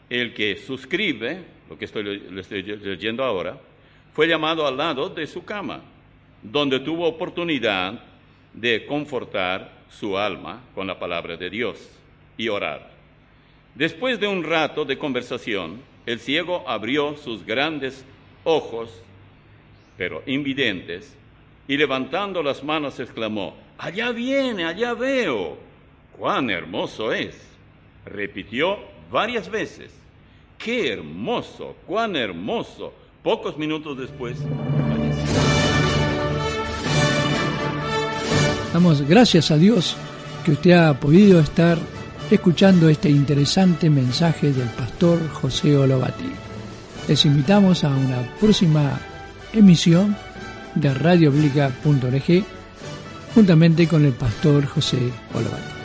El que suscribe, lo que le estoy leyendo ahora, fue llamado al lado de su cama, donde tuvo oportunidad de confortar su alma con la palabra de Dios y orar. Después de un rato de conversación, el ciego abrió sus grandes ojos, pero invidentes, y levantando las manos exclamó: «Allá viene, allá veo, cuán hermoso es». Repitió varias veces: «Qué hermoso, cuán hermoso». Pocos minutos después, falleció. Damos gracias a Dios que usted ha podido estar escuchando este interesante mensaje del pastor José Olobati. Les invitamos a una próxima emisión de radiobiblica.org juntamente con el pastor José Olobati.